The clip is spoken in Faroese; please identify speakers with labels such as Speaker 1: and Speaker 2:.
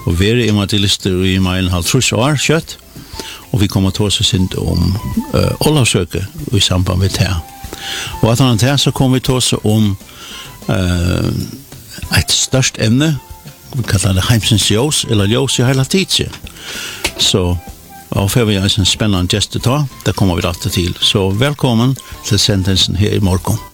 Speaker 1: og vi evangelister i mer enn 50 år kjøtt, og vi kommer til oss sint om Olavsøke i samband med det. Og at han til så kommer vi til oss om et størst emne, vi kallar det heimsens ljós, eller ljós i hele tidsen. Så, og for vi en spennende gjest til, det kommer vi alltid til. Så velkommen til sendelsen her i morgen.